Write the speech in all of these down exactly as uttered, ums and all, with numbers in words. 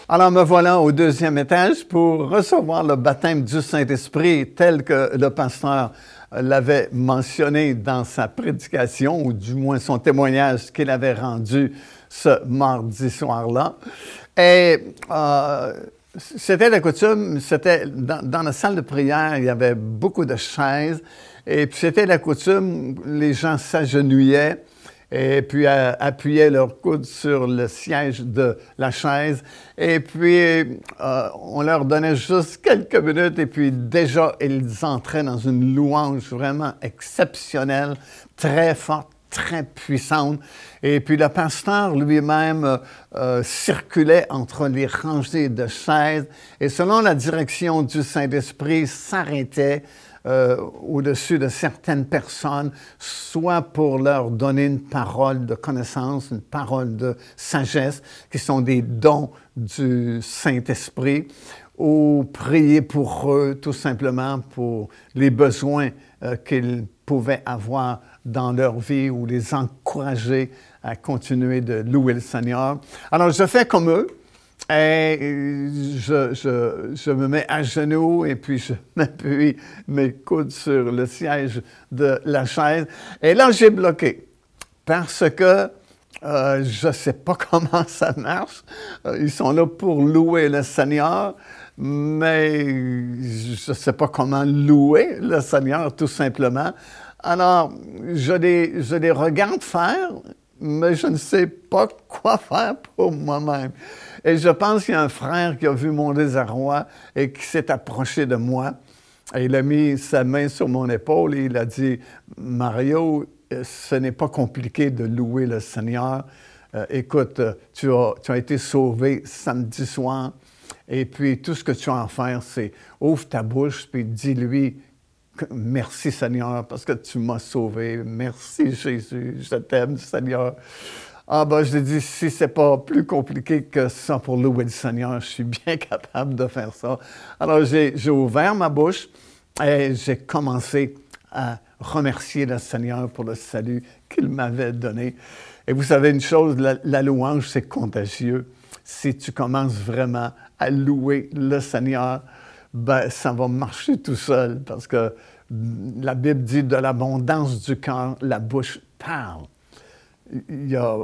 Alors me voilà au deuxième étage pour recevoir le baptême du Saint-Esprit tel que le pasteur l'avait mentionné dans sa prédication, ou du moins son témoignage qu'il avait rendu ce mardi soir-là. Et euh, c'était la coutume, c'était dans, dans la salle de prière, il y avait beaucoup de chaises, et puis c'était la coutume, les gens s'agenouillaient, et puis euh, appuyaient leurs coudes sur le siège de la chaise. Et puis, euh, on leur donnait juste quelques minutes, et puis déjà, ils entraient dans une louange vraiment exceptionnelle, très forte, très puissante. Et puis, le pasteur lui-même euh, circulait entre les rangées de chaises, et selon la direction du Saint-Esprit, s'arrêtait Euh, au-dessus de certaines personnes, soit pour leur donner une parole de connaissance, une parole de sagesse, qui sont des dons du Saint-Esprit, ou prier pour eux, tout simplement pour les besoins euh, qu'ils pouvaient avoir dans leur vie, ou les encourager à continuer de louer le Seigneur. Alors, je fais comme eux. Et je, je, je me mets à genoux et puis je m'appuie mes coudes sur le siège de la chaise. Et là, j'ai bloqué parce que euh, je ne sais pas comment ça marche. Euh, ils sont là pour louer le Seigneur, mais je ne sais pas comment louer le Seigneur, tout simplement. Alors, je les, je les regarde faire, mais je ne sais pas quoi faire pour moi-même. Et je pense qu'il y a un frère qui a vu mon désarroi et qui s'est approché de moi. Et il a mis sa main sur mon épaule et il a dit, « Mario, ce n'est pas compliqué de louer le Seigneur. Euh, écoute, tu as, tu as été sauvé samedi soir et puis tout ce que tu as à faire, c'est ouvre ta bouche puis dis-lui, merci Seigneur parce que tu m'as sauvé. Merci Jésus, je t'aime Seigneur. » Ah ben, je lui ai dit, si c'est pas plus compliqué que ça pour louer le Seigneur, je suis bien capable de faire ça. Alors, j'ai, j'ai ouvert ma bouche et j'ai commencé à remercier le Seigneur pour le salut qu'il m'avait donné. Et vous savez une chose, la, la louange, c'est contagieux. Si tu commences vraiment à louer le Seigneur, ben, ça va marcher tout seul parce que la Bible dit de l'abondance du cœur, la bouche parle. Il y a,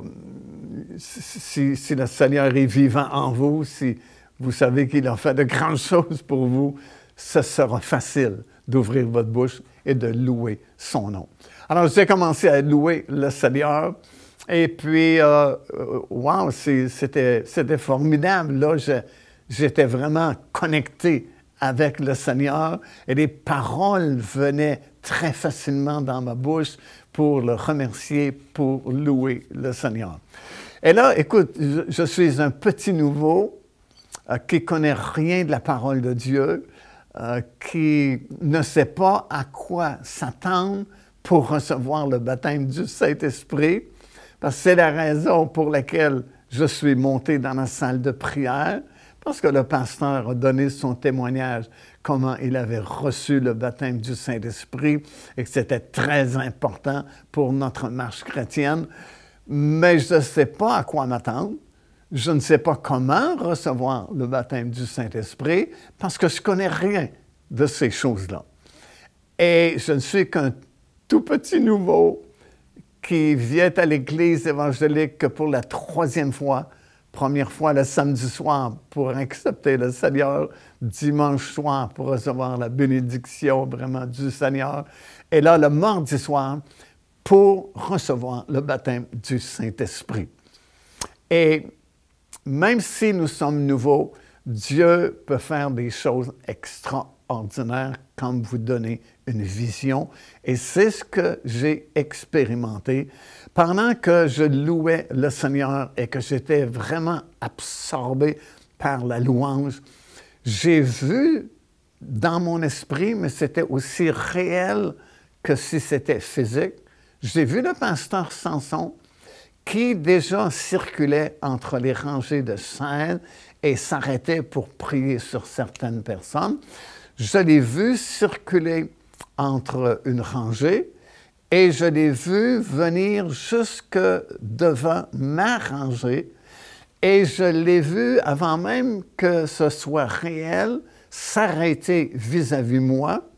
si, si le Seigneur est vivant en vous, si vous savez qu'il a fait de grandes choses pour vous, ce sera facile d'ouvrir votre bouche et de louer son nom. Alors, j'ai commencé à louer le Seigneur et puis, euh, wow, c'est, c'était, c'était formidable. Là, je, j'étais vraiment connecté avec le Seigneur et les paroles venaient très facilement dans ma bouche pour le remercier, pour louer le Seigneur. Et là, écoute, je, je suis un petit nouveau euh, qui ne connaît rien de la parole de Dieu, euh, qui ne sait pas à quoi s'attendre pour recevoir le baptême du Saint-Esprit, parce que c'est la raison pour laquelle je suis monté dans la salle de prière, parce que le pasteur a donné son témoignage, comment il avait reçu le baptême du Saint-Esprit et que c'était très important pour notre marche chrétienne. Mais je ne sais pas à quoi m'attendre. Je ne sais pas comment recevoir le baptême du Saint-Esprit parce que je ne connais rien de ces choses-là. Et je ne suis qu'un tout petit nouveau qui vient à l'Église évangélique que pour la troisième fois. Première fois le samedi soir pour accepter le Seigneur, dimanche soir pour recevoir la bénédiction vraiment du Seigneur, et là le mardi soir pour recevoir le baptême du Saint-Esprit. Et même si nous sommes nouveaux, Dieu peut faire des choses extraordinaires quand vous donnez une vision, et c'est ce que j'ai expérimenté pendant que je louais le Seigneur et que j'étais vraiment absorbé par la louange. J'ai vu dans mon esprit, mais c'était aussi réel que si c'était physique, j'ai vu le pasteur Samson qui déjà circulait entre les rangées de chaises et s'arrêtait pour prier sur certaines personnes. Je l'ai vu circuler entre une rangée et je l'ai vu venir jusque devant ma rangée Et je l'ai vu, avant même que ce soit réel, s'arrêter vis-à-vis moi.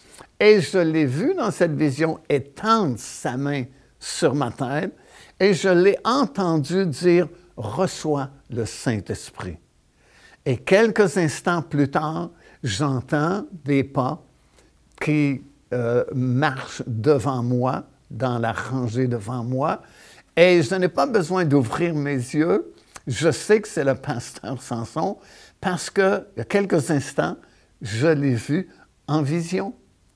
Et je l'ai vu dans cette vision étendre sa main sur ma tête. Et je l'ai entendu dire « Reçois le Saint-Esprit ». Et quelques instants plus tard, j'entends des pas qui euh, marchent devant moi, dans la rangée devant moi. Et je n'ai pas besoin d'ouvrir mes yeux. Je sais que c'est le pasteur Samson parce qu'il y a quelques instants, je l'ai vu en vision.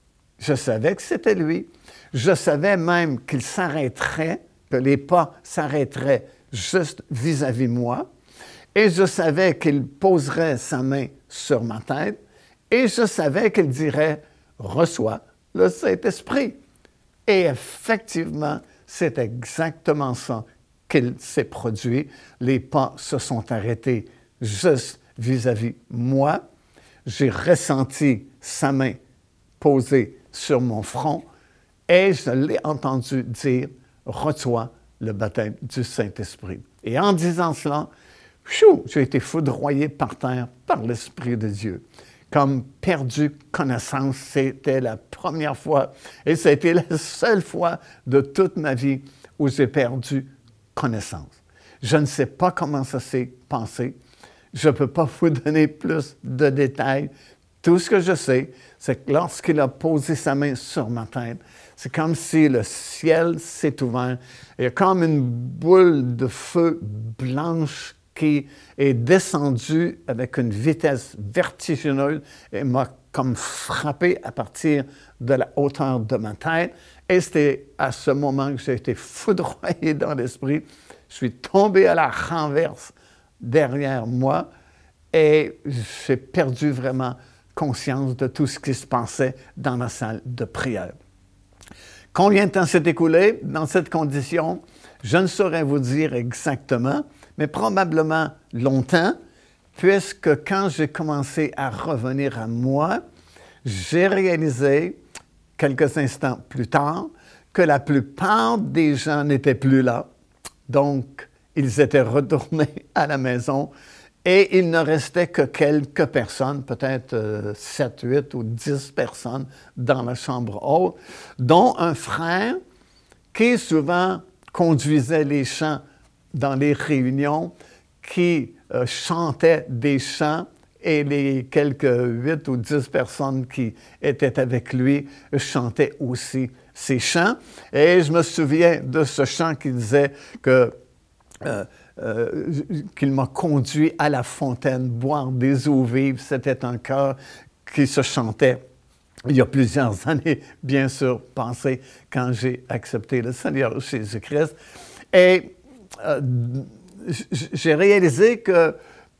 Je savais que c'était lui. Je savais même qu'il s'arrêterait, que les pas s'arrêteraient juste vis-à-vis moi. Et je savais qu'il poserait sa main sur ma tête. Et je savais qu'il dirait « Reçois le Saint-Esprit ». Et effectivement, c'est exactement ça qu'il s'est produit. Les pas se sont arrêtés juste vis-à-vis moi. J'ai ressenti sa main posée sur mon front et je l'ai entendu dire « Reçois le baptême du Saint-Esprit ». Et en disant cela, chou, j'ai été foudroyé par terre par l'Esprit de Dieu. Comme perdu connaissance, c'était la première fois et c'était la seule fois de toute ma vie où j'ai perdu connaissance. Je ne sais pas comment ça s'est passé. Je ne peux pas vous donner plus de détails. Tout ce que je sais, c'est que lorsqu'il a posé sa main sur ma tête, c'est comme si le ciel s'est ouvert. Il y a comme une boule de feu blanche qui est descendue avec une vitesse vertigineuse et m'a comme frappé à partir de la hauteur de ma tête. Et c'était à ce moment que j'ai été foudroyé dans l'esprit. Je suis tombé à la renverse derrière moi et j'ai perdu vraiment conscience de tout ce qui se passait dans la salle de prière. Combien de temps s'est écoulé dans cette condition? Je ne saurais vous dire exactement, mais probablement longtemps, puisque quand j'ai commencé à revenir à moi, j'ai réalisé, quelques instants plus tard, que la plupart des gens n'étaient plus là. Donc, ils étaient retournés à la maison et il ne restait que quelques personnes, peut-être euh, sept, huit ou dix personnes dans la chambre haute, dont un frère qui souvent conduisait les chants dans les réunions, qui euh, chantait des chants et les quelques huit ou dix personnes qui étaient avec lui chantaient aussi ces chants. Et je me souviens de ce chant qui disait que euh, euh, qu'il m'a conduit à la fontaine, boire des eaux vives. C'était un chœur qui se chantait il y a plusieurs années, bien sûr, passées, quand j'ai accepté le Seigneur Jésus-Christ. Et euh, j'ai réalisé que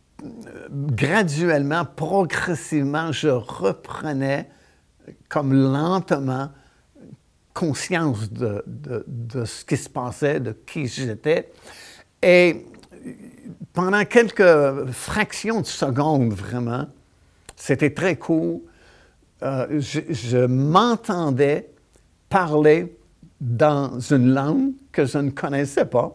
graduellement, progressivement, je reprenais comme lentement conscience de, de, de ce qui se passait, de qui j'étais. Et pendant quelques fractions de secondes, vraiment, c'était très court, euh, je, je m'entendais parler dans une langue que je ne connaissais pas.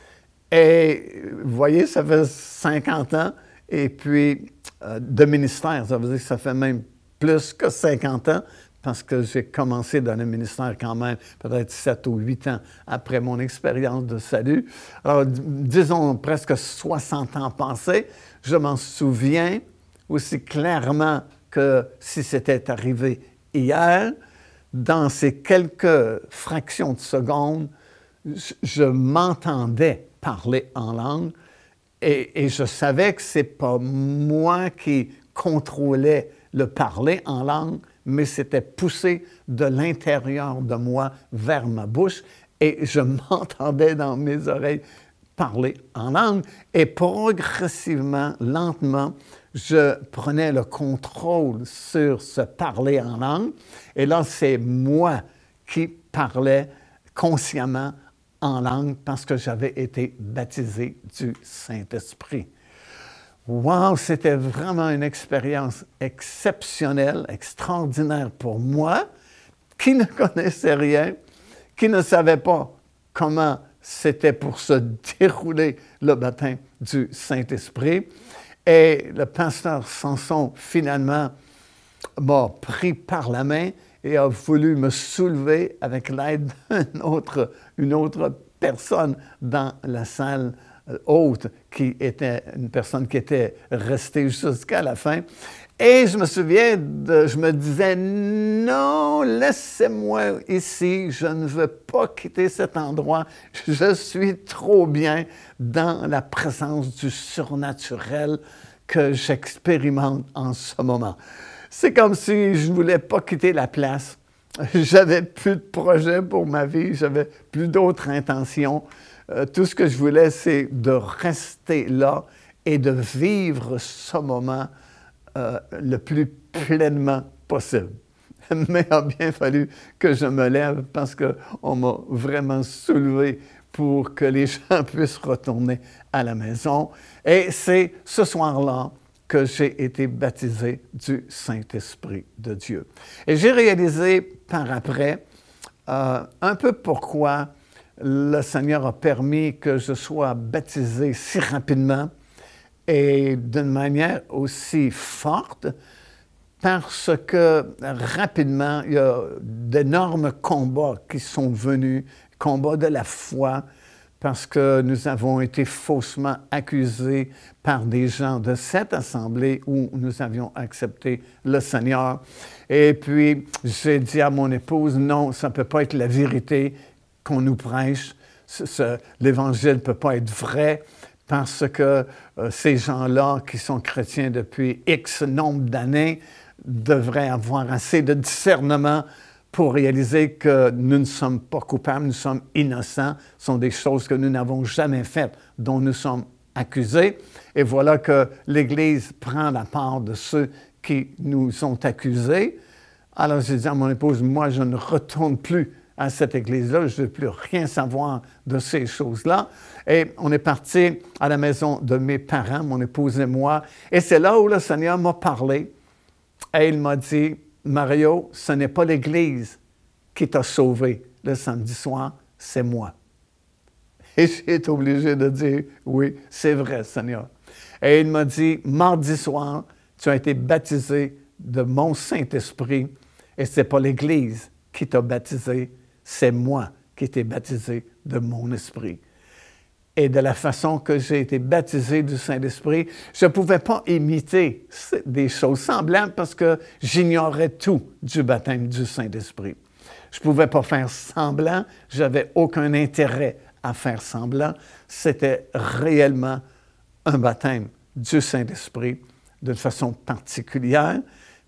Et vous voyez, ça fait cinquante ans, et puis euh, de ministère, ça veut dire que ça fait même plus que cinquante ans, parce que j'ai commencé dans le ministère quand même peut-être sept ou huit ans après mon expérience de salut. Alors, disons presque soixante ans passés, je m'en souviens aussi clairement que si c'était arrivé hier, dans ces quelques fractions de secondes, je, je m'entendais parler en langue et, et je savais que ce n'est pas moi qui contrôlais le parler en langue, mais c'était poussé de l'intérieur de moi vers ma bouche et je m'entendais dans mes oreilles parler en langue et progressivement, lentement, je prenais le contrôle sur ce parler en langue et là, c'est moi qui parlais consciemment en langue parce que j'avais été baptisé du Saint-Esprit. Wow, c'était vraiment une expérience exceptionnelle, extraordinaire pour moi, qui ne connaissait rien, qui ne savait pas comment c'était pour se dérouler le baptême du Saint-Esprit. Et le pasteur Samson, finalement, m'a pris par la main et a voulu me soulever avec l'aide d'une autre, une autre personne dans la salle haute, qui était une personne qui était restée jusqu'à la fin. Et je me souviens, de, je me disais, non, laissez-moi ici, je ne veux pas quitter cet endroit, je suis trop bien dans la présence du surnaturel que j'expérimente en ce moment. C'est comme si je ne voulais pas quitter la place. J'avais plus de projet pour ma vie, j'avais plus d'autres intentions. Euh, tout ce que je voulais, c'est de rester là et de vivre ce moment euh, le plus pleinement possible. Mais il a bien fallu que je me lève parce qu'on m'a vraiment soulevé pour que les gens puissent retourner à la maison. Et c'est ce soir-là que j'ai été baptisé du Saint-Esprit de Dieu. Et j'ai réalisé par après euh, un peu pourquoi le Seigneur a permis que je sois baptisé si rapidement et d'une manière aussi forte, parce que rapidement, il y a d'énormes combats qui sont venus, combats de la foi, parce que nous avons été faussement accusés par des gens de cette assemblée où nous avions accepté le Seigneur. Et puis, j'ai dit à mon épouse, non, ça ne peut pas être la vérité qu'on nous prêche. L'Évangile ne peut pas être vrai parce que euh, ces gens-là qui sont chrétiens depuis X nombre d'années devraient avoir assez de discernement pour réaliser que nous ne sommes pas coupables, nous sommes innocents. Ce sont des choses que nous n'avons jamais faites, dont nous sommes accusés. Et voilà que l'Église prend la part de ceux qui nous ont accusés. Alors j'ai dit à mon épouse, moi je ne retourne plus à cette Église-là, je ne veux plus rien savoir de ces choses-là. Et on est parti à la maison de mes parents, mon épouse et moi. Et c'est là où le Seigneur m'a parlé. Et il m'a dit, Mario, ce n'est pas l'Église qui t'a sauvé le samedi soir, c'est moi. Et j'ai été obligé de dire, oui, c'est vrai, Seigneur. Et il m'a dit, mardi soir, tu as été baptisé de mon Saint-Esprit et ce n'est pas l'Église qui t'a baptisé, c'est moi qui t'ai baptisé de mon esprit. Et de la façon que j'ai été baptisé du Saint-Esprit, je ne pouvais pas imiter des choses semblables parce que j'ignorais tout du baptême du Saint-Esprit. Je ne pouvais pas faire semblant, je n'avais aucun intérêt à faire semblant. C'était réellement un baptême du Saint-Esprit d'une façon particulière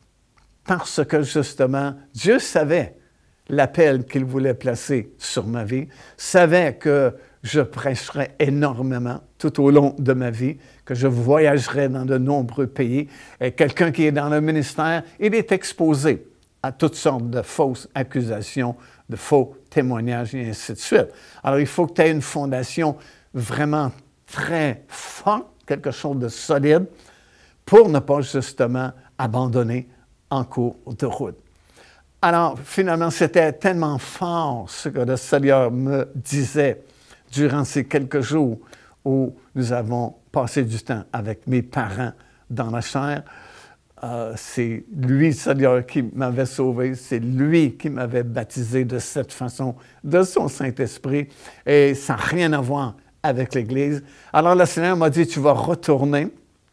parce que justement, Dieu savait l'appel qu'il voulait placer sur ma vie, savait que je prêcherais énormément tout au long de ma vie, que je voyagerais dans de nombreux pays. Et quelqu'un qui est dans le ministère, il est exposé à toutes sortes de fausses accusations, de faux témoignages et ainsi de suite. Alors, il faut que tu aies une fondation vraiment très forte, quelque chose de solide, pour ne pas justement abandonner en cours de route. Alors, finalement, c'était tellement fort ce que le Seigneur me disait durant ces quelques jours où nous avons passé du temps avec mes parents dans la chair. Euh, c'est lui, le Seigneur, qui m'avait sauvé. C'est lui qui m'avait baptisé de cette façon, de son Saint-Esprit. Et ça n'a rien à voir avec l'Église. Alors, le Seigneur m'a dit, tu vas retourner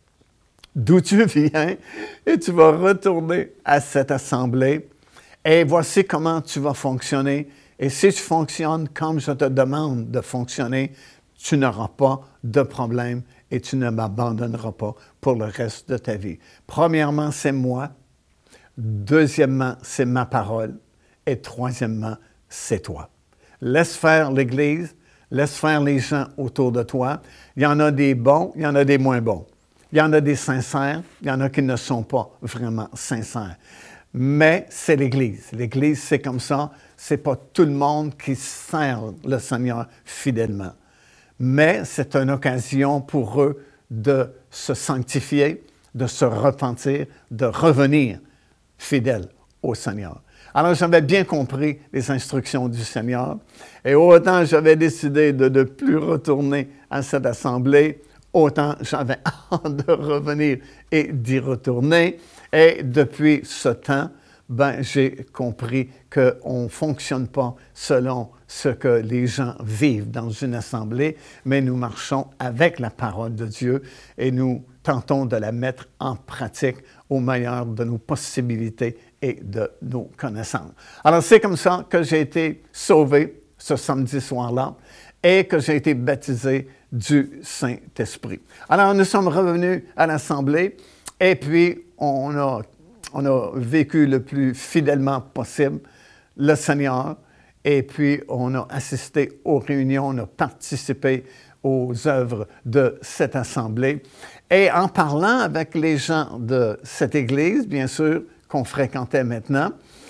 d'où tu viens et tu vas retourner à cette assemblée. Et voici comment tu vas fonctionner. Et si tu fonctionnes comme je te demande de fonctionner, tu n'auras pas de problème et tu ne m'abandonneras pas pour le reste de ta vie. Premièrement, c'est moi. Deuxièmement, c'est ma parole. Et troisièmement, c'est toi. Laisse faire l'Église, laisse faire les gens autour de toi. Il y en a des bons, il y en a des moins bons. Il y en a des sincères, il y en a qui ne sont pas vraiment sincères. Mais c'est l'Église. L'Église, c'est comme ça. Ce n'est pas tout le monde qui sert le Seigneur fidèlement. Mais c'est une occasion pour eux de se sanctifier, de se repentir, de revenir fidèles au Seigneur. Alors, j'avais bien compris les instructions du Seigneur. Et autant j'avais décidé de ne plus retourner à cette assemblée, autant j'avais hâte de revenir et d'y retourner. Et depuis ce temps, ben, j'ai compris qu'on ne fonctionne pas selon ce que les gens vivent dans une assemblée, mais nous marchons avec la parole de Dieu et nous tentons de la mettre en pratique au meilleur de nos possibilités et de nos connaissances. Alors, c'est comme ça que j'ai été sauvé ce samedi soir-là et que j'ai été baptisé du Saint-Esprit. Alors, nous sommes revenus à l'Assemblée et puis on a, on a vécu le plus fidèlement possible le Seigneur et puis on a assisté aux réunions, on a participé aux œuvres de cette Assemblée. Et en parlant avec les gens de cette Église, bien sûr, qu'on fréquentait maintenant,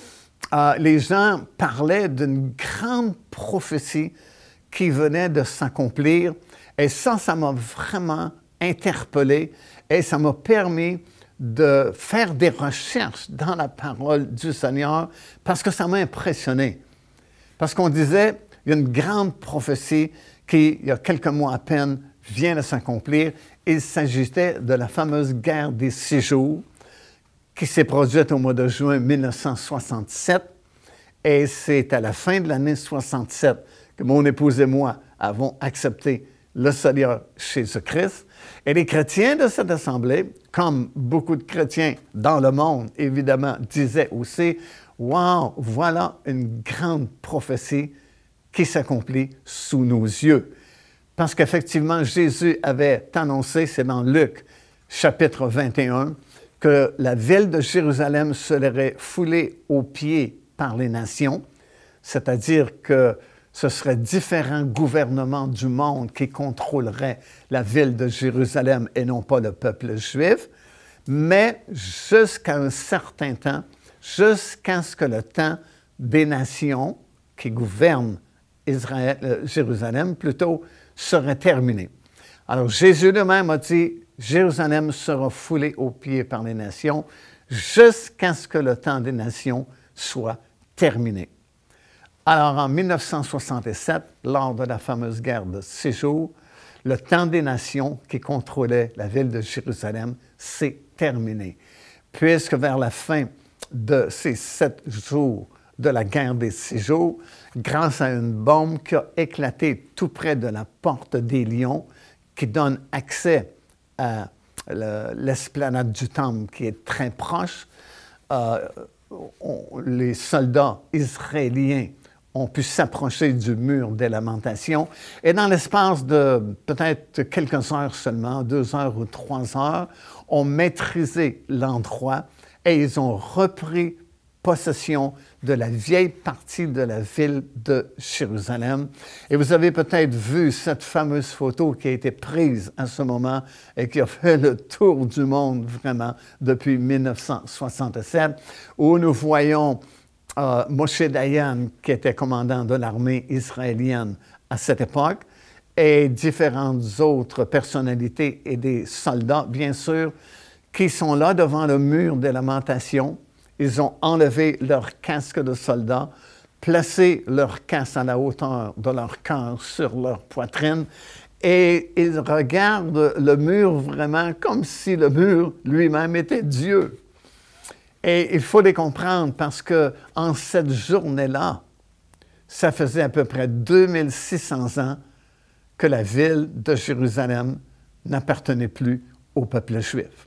euh, les gens parlaient d'une grande prophétie qui venait de s'accomplir. Et ça, ça m'a vraiment interpellé et ça m'a permis de faire des recherches dans la parole du Seigneur parce que ça m'a impressionné. Parce qu'on disait, il y a une grande prophétie qui, il y a quelques mois à peine, vient de s'accomplir. Il s'agissait de la fameuse guerre des six jours qui s'est produite au mois de juin mille neuf cent soixante-sept. Et c'est à la fin de l'année soixante-sept que mon épouse et moi avons accepté le Seigneur Jésus-Christ. Et les chrétiens de cette assemblée, comme beaucoup de chrétiens dans le monde, évidemment, disaient aussi, « Wow, voilà une grande prophétie qui s'accomplit sous nos yeux. » Parce qu'effectivement, Jésus avait annoncé, c'est dans Luc, chapitre vingt et un, que la ville de Jérusalem serait foulée aux pieds par les nations, c'est-à-dire que ce seraient différents gouvernements du monde qui contrôleraient la ville de Jérusalem et non pas le peuple juif, mais jusqu'à un certain temps, jusqu'à ce que le temps des nations qui gouvernent Israël, euh, Jérusalem plutôt, serait terminé. Alors Jésus lui-même a dit, Jérusalem sera foulée aux pieds par les nations jusqu'à ce que le temps des nations soit terminé. Alors, en mille neuf cent soixante-sept, lors de la fameuse guerre de six jours, le temps des nations qui contrôlait la ville de Jérusalem s'est terminé. Puisque vers la fin de ces sept jours de la guerre des six jours, grâce à une bombe qui a éclaté tout près de la porte des Lions, qui donne accès à l'esplanade du Temple qui est très proche, euh, on, les soldats israéliens ont pu s'approcher du mur des lamentations. Et dans l'espace de peut-être quelques heures seulement, deux heures ou trois heures, ont maîtrisé l'endroit et ils ont repris possession de la vieille partie de la ville de Jérusalem. Et vous avez peut-être vu cette fameuse photo qui a été prise à ce moment et qui a fait le tour du monde vraiment depuis mille neuf cent soixante-sept, où nous voyons euh, Moshe Dayan, qui était commandant de l'armée israélienne à cette époque, et différentes autres personnalités et des soldats, bien sûr, qui sont là devant le mur des lamentations. Ils ont enlevé leur casque de soldats, placé leur casque à la hauteur de leur cœur sur leur poitrine et ils regardent le mur vraiment comme si le mur lui-même était Dieu. Et il faut les comprendre parce qu'en cette journée-là, ça faisait à peu près deux mille six cents ans que la ville de Jérusalem n'appartenait plus au peuple juif.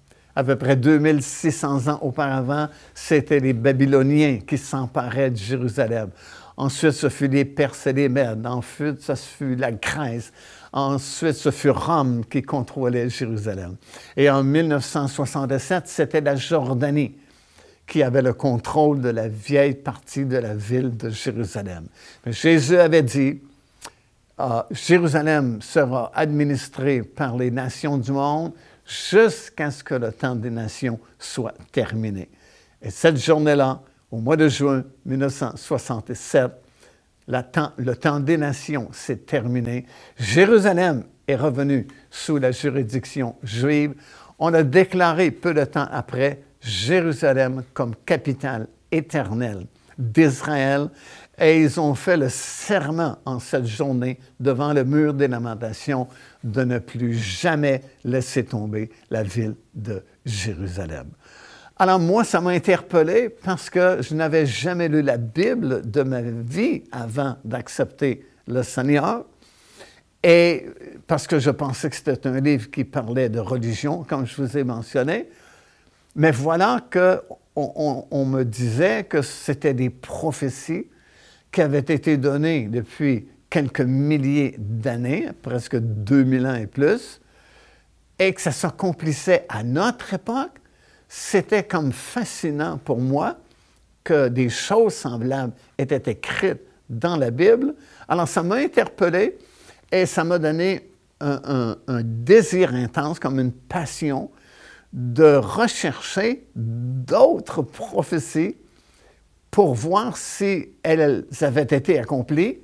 À peu près deux mille six cents ans auparavant, c'était les Babyloniens qui s'emparaient de Jérusalem. Ensuite, ce fut les Perses et les Mèdes. Ensuite, ce fut la Grèce. Ensuite, ce fut Rome qui contrôlait Jérusalem. Et en mille neuf cent soixante-sept, c'était la Jordanie qui avait le contrôle de la vieille partie de la ville de Jérusalem. Mais Jésus avait dit, euh, Jérusalem sera administrée par les nations du monde jusqu'à ce que le temps des nations soit terminé. Et cette journée-là, au mois de juin mille neuf cent soixante-sept, la temps, le temps des nations s'est terminé. Jérusalem est revenue sous la juridiction juive. On a déclaré peu de temps après Jérusalem comme capitale éternelle d'Israël. Et ils ont fait le serment en cette journée devant le mur des lamentations de ne plus jamais laisser tomber la ville de Jérusalem. Alors moi, ça m'a interpellé parce que je n'avais jamais lu la Bible de ma vie avant d'accepter le Seigneur. Et parce que je pensais que c'était un livre qui parlait de religion, comme je vous ai mentionné. Mais voilà qu'on on, on me disait que c'était des prophéties qui avaient été données depuis quelques milliers d'années, presque deux mille ans et plus, et que ça s'accomplissait à notre époque. C'était comme fascinant pour moi que des choses semblables étaient écrites dans la Bible. Alors ça m'a interpellé et ça m'a donné un, un, un désir intense, comme une passion, de rechercher d'autres prophéties pour voir si elles avaient été accomplies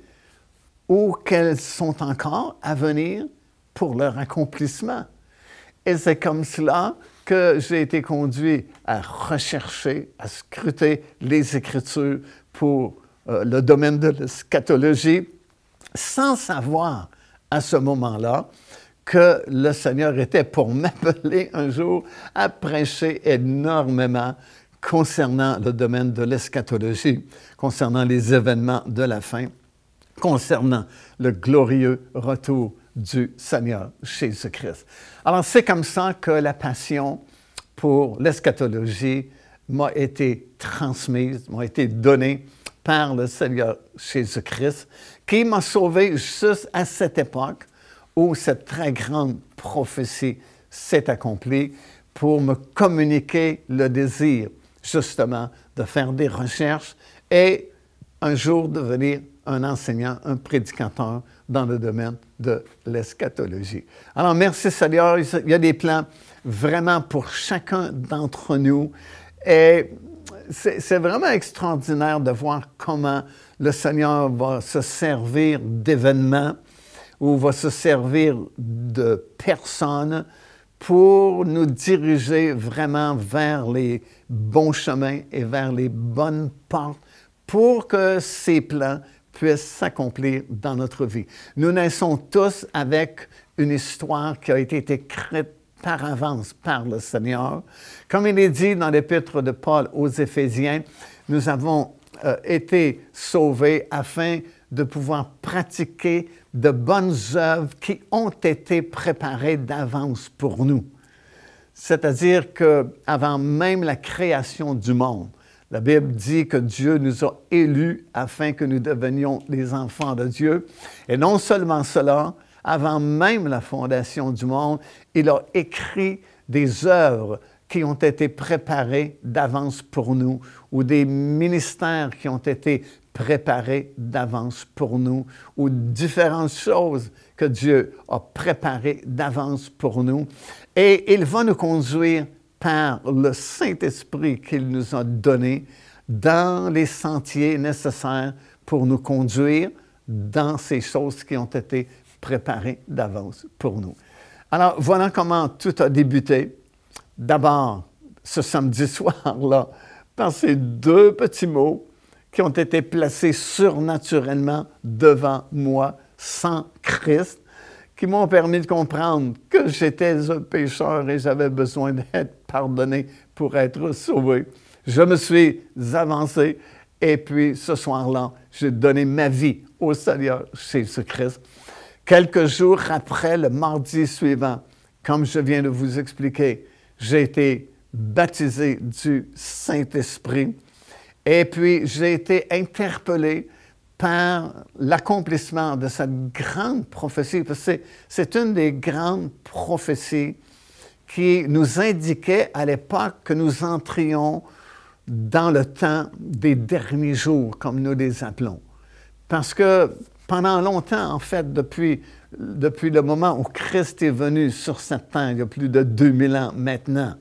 ou qu'elles sont encore à venir pour leur accomplissement. Et c'est comme cela que j'ai été conduit à rechercher, à scruter les Écritures pour euh, le domaine de l'eschatologie, sans savoir à ce moment-là que le Seigneur était pour m'appeler un jour à prêcher énormément concernant le domaine de l'eschatologie, concernant les événements de la fin, concernant le glorieux retour du Seigneur Jésus-Christ. Alors, c'est comme ça que la passion pour l'eschatologie m'a été transmise, m'a été donnée par le Seigneur Jésus-Christ, qui m'a sauvé juste à cette époque où cette très grande prophétie s'est accomplie pour me communiquer le désir, justement, de faire des recherches et un jour devenir un enseignant, un prédicateur dans le domaine de l'eschatologie. Alors, merci Seigneur, il y a des plans vraiment pour chacun d'entre nous et c'est, c'est vraiment extraordinaire de voir comment le Seigneur va se servir d'événements ou va se servir de personnes pour nous diriger vraiment vers les bons chemins et vers les bonnes portes pour que ces plans puissent s'accomplir dans notre vie. Nous naissons tous avec une histoire qui a été écrite par avance par le Seigneur. Comme il est dit dans l'Épître de Paul aux Éphésiens, nous avons euh, été sauvés afin de pouvoir pratiquer de bonnes œuvres qui ont été préparées d'avance pour nous. C'est-à-dire qu'avant même la création du monde, la Bible dit que Dieu nous a élus afin que nous devenions les enfants de Dieu. Et non seulement cela, avant même la fondation du monde, il a écrit des œuvres qui ont été préparées d'avance pour nous, ou des ministères qui ont été préparés d'avance pour nous, ou différentes choses que Dieu a préparées d'avance pour nous. Et il va nous conduire par le Saint-Esprit qu'il nous a donné dans les sentiers nécessaires pour nous conduire dans ces choses qui ont été préparées d'avance pour nous. Alors, voilà comment tout a débuté. D'abord, ce samedi soir-là, par ces deux petits mots qui ont été placés surnaturellement devant moi, sans Christ, qui m'ont permis de comprendre que j'étais un pécheur et j'avais besoin d'être pardonné pour être sauvé. Je me suis avancé et puis ce soir-là, j'ai donné ma vie au Seigneur Jésus-Christ. Quelques jours après, le mardi suivant, comme je viens de vous expliquer, j'ai été baptisé du Saint-Esprit et puis j'ai été interpellé par l'accomplissement de cette grande prophétie, parce que c'est, c'est une des grandes prophéties qui nous indiquait à l'époque que nous entrions dans le temps des derniers jours, comme nous les appelons. Parce que pendant longtemps, en fait, depuis, depuis le moment où Christ est venu sur cette terre, il y a plus de deux mille ans maintenant,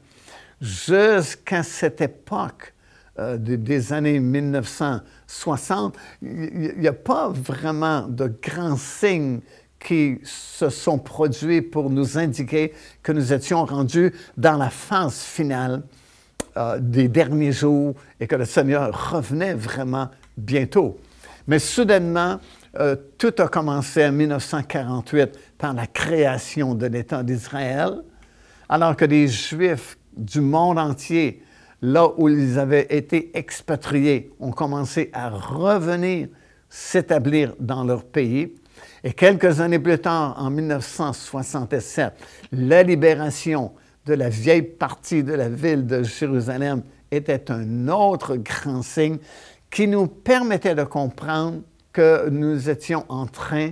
jusqu'à cette époque euh, des, des années mille neuf cent soixante, il n'y a pas vraiment de grands signes qui se sont produits pour nous indiquer que nous étions rendus dans la phase finale euh, des derniers jours et que le Seigneur revenait vraiment bientôt. Mais soudainement, euh, tout a commencé en mille neuf cent quarante-huit par la création de l'État d'Israël, alors que les Juifs du monde entier, là où ils avaient été expatriés, ont commencé à revenir s'établir dans leur pays. Et quelques années plus tard, en mille neuf cent soixante-sept, la libération de la vieille partie de la ville de Jérusalem était un autre grand signe qui nous permettait de comprendre que nous étions en train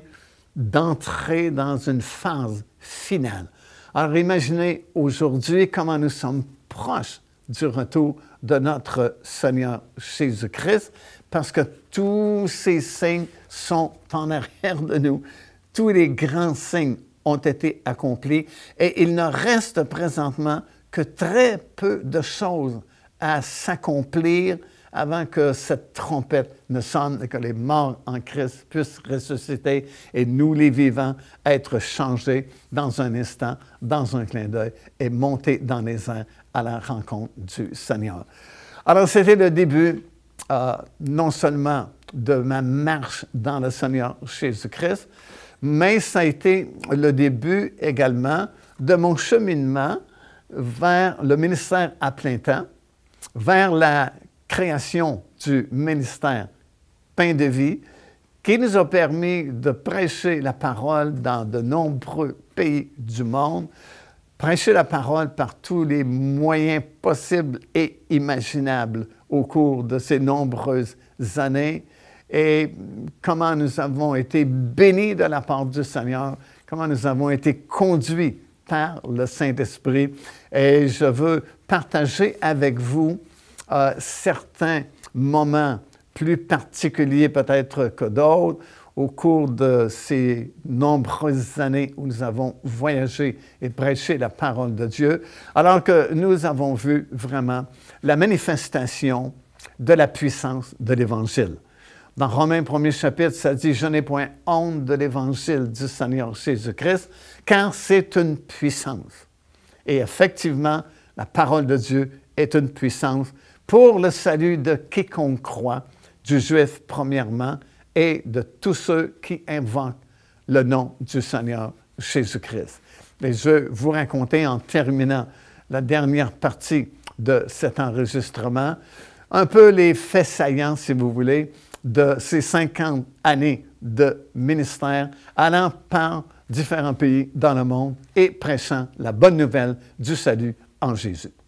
d'entrer dans une phase finale. Alors imaginez aujourd'hui comment nous sommes proches du retour de notre Seigneur Jésus-Christ, parce que tous ces signes sont en arrière de nous. Tous les grands signes ont été accomplis et il ne reste présentement que très peu de choses à s'accomplir avant que cette trompette ne sonne et que les morts en Christ puissent ressusciter et nous, les vivants, être changés dans un instant, dans un clin d'œil et monter dans les airs à la rencontre du Seigneur. Alors, c'était le début, euh, non seulement de ma marche dans le Seigneur Jésus-Christ, mais ça a été le début également de mon cheminement vers le ministère à plein temps, vers la création du ministère Pain de vie, qui nous a permis de prêcher la parole dans de nombreux pays du monde, prêcher la parole par tous les moyens possibles et imaginables au cours de ces nombreuses années, et comment nous avons été bénis de la part du Seigneur, comment nous avons été conduits par le Saint-Esprit. Et je veux partager avec vous euh, certains moments plus particuliers peut-être que d'autres au cours de ces nombreuses années où nous avons voyagé et prêché la parole de Dieu, alors que nous avons vu vraiment la manifestation de la puissance de l'Évangile. Dans Romains premier chapitre, ça dit « Je n'ai point honte de l'Évangile du Seigneur Jésus-Christ, car c'est une puissance. » Et effectivement, la parole de Dieu est une puissance pour le salut de quiconque croit, du Juif premièrement, et de tous ceux qui invoquent le nom du Seigneur Jésus-Christ. Et je vais vous raconter en terminant la dernière partie de cet enregistrement, un peu les faits saillants, si vous voulez, de ces cinquante années de ministère, allant par différents pays dans le monde et prêchant la bonne nouvelle du salut en Jésus.